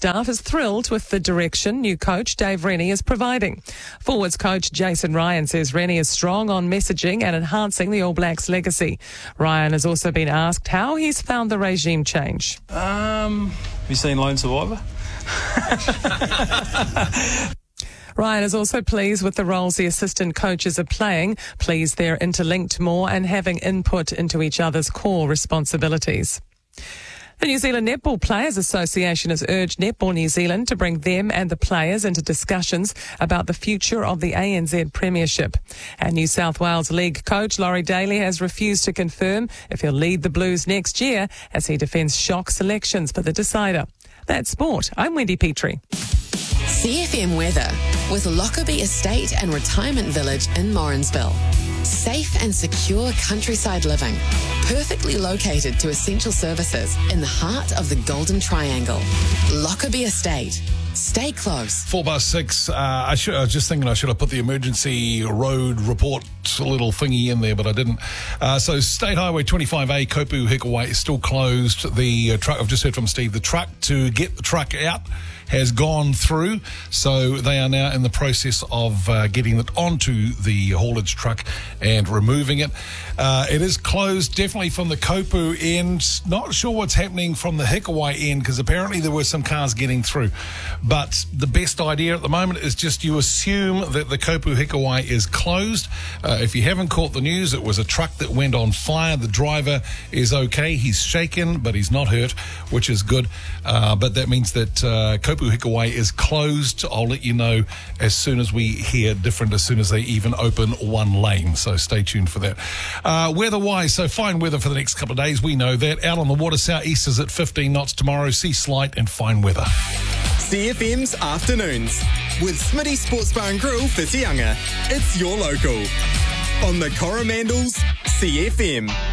staff is thrilled with the direction new coach Dave Rennie is providing. Forwards coach Jason Ryan says Rennie is strong on messaging and enhancing the All Blacks' legacy. Ryan has also been asked how he's found the regime change. Have you seen Lone Survivor? Ryan is also pleased with the roles the assistant coaches are playing, pleased they're interlinked more and having input into each other's core responsibilities. The New Zealand Netball Players Association has urged Netball New Zealand to bring them and the players into discussions about the future of the ANZ Premiership. And New South Wales League coach Laurie Daly has refused to confirm if he'll lead the Blues next year as he defends shock selections for the decider. That's sport. I'm Wendy Petrie. CFM weather with Lockerbie Estate and Retirement Village in Morrinsville. Safe and secure countryside living, perfectly located to essential services in the heart of the Golden Triangle. Lockerbie Estate. Stay close. 6:04. I was just thinking I should have put the emergency road report little thingy in there, but I didn't. So State Highway 25A, Kopu Hikawai is still closed. The truck, I've just heard from Steve, the truck to get the truck out has gone through, so they are now in the process of getting it onto the haulage truck and removing it. It is closed definitely from the Kopu end. Not sure what's happening from the Hikawai end, because apparently there were some cars getting through. But the best idea at the moment is just you assume that the Kopu Hikawai is closed. If you haven't caught the news, it was a truck that went on fire. The driver is okay. He's shaken, but he's not hurt, which is good. But that means that Kopu Hikawai is closed. I'll let you know as soon as we hear different, as soon as they even open one lane. So stay tuned for that. Weather-wise, so fine weather for the next couple of days. We know that. Out on the water, southeast is at 15 knots tomorrow. Sea slight and fine weather. CFM's Afternoons with Smitty Sports Bar and Grill, Whitianga. It's your local. On the Coromandels, CFM.